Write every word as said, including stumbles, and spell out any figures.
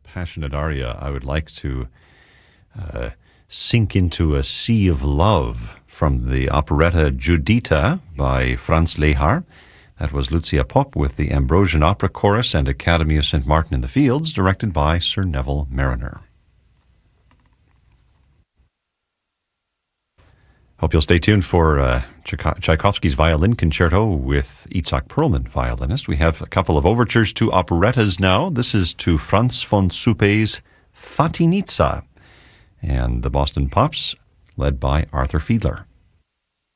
passionate aria, I would like to uh, sink into a sea of love from the operetta Giuditta by Franz Lehár. That was Lucia Popp with the Ambrosian Opera Chorus and Academy of Saint Martin in the Fields, directed by Sir Neville Marriner. Hope you'll stay tuned for uh, Tchaikovsky's Violin Concerto with Itzhak Perlman, violinist. We have a couple of overtures to operettas now. This is to Franz von Suppé's Fatinitsa, and the Boston Pops, led by Arthur Fiedler.